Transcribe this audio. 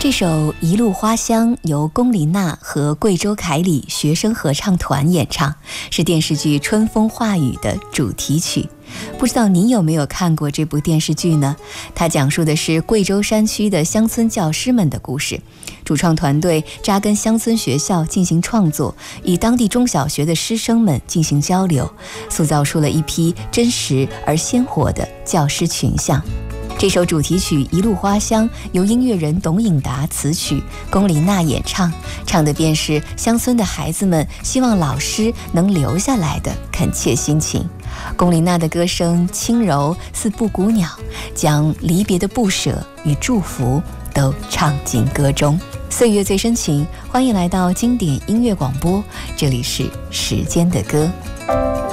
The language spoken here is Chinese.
这首《一路花香》由龚琳娜和贵州凯里学生合唱团演唱，是电视剧《春风化雨》的主题曲。不知道您有没有看过这部电视剧呢？它讲述的是贵州山区的乡村教师们的故事。主创团队扎根乡村学校进行创作，与当地中小学的师生们进行交流，塑造出了一批真实而鲜活的教师群像。这首主题曲《一路花香》由音乐人董颖达词曲，龚琳娜演唱，唱的便是乡村的孩子们希望老师能留下来的恳切心情。龚琳娜的歌声轻柔似布谷鸟，将离别的不舍与祝福都唱进歌中。岁月最深情，欢迎来到经典音乐广播，这里是时间的歌。